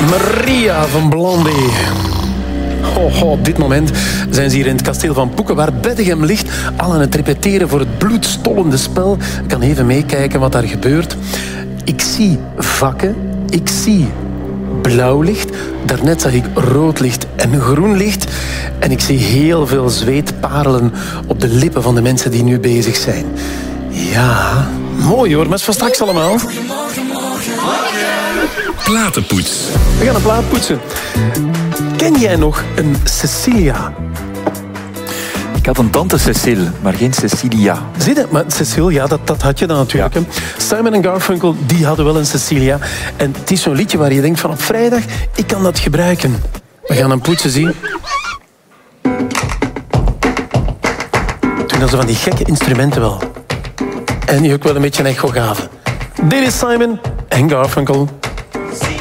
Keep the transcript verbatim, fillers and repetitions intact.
Maria van Blondie. Oh, oh, op dit moment zijn ze hier in het kasteel van Poeken, waar Beddegem ligt, al aan het repeteren voor het bloedstollende spel. Ik kan even meekijken wat daar gebeurt. Ik zie vakken, ik zie blauw licht. Daarnet zag ik rood licht en groen licht. En ik zie heel veel zweetparelen op de lippen van de mensen die nu bezig zijn. Ja, mooi hoor, maar het is van straks allemaal. Platenpoets. We gaan een plaat poetsen. Ken jij nog een Cecilia? Ik had een tante Cecile, maar geen Cecilia. Zie je? Maar Cecile, ja, dat, dat had je dan natuurlijk. Ja. Hè. Simon en Garfunkel, die hadden wel een Cecilia. En het is zo'n liedje waar je denkt van op vrijdag, ik kan dat gebruiken. We gaan hem poetsen zien. Toen hadden ze van die gekke instrumenten wel. En die ook wel een beetje een echo gaven. Dit is Simon en Garfunkel. See